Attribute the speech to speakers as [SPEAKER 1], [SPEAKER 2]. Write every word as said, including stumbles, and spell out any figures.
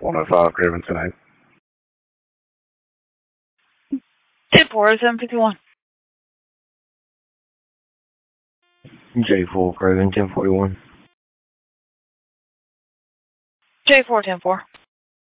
[SPEAKER 1] one oh five Craven tonight.
[SPEAKER 2] ten four, seven fifty-one.
[SPEAKER 1] J four Craven ten forty-one.
[SPEAKER 2] J four, ten four.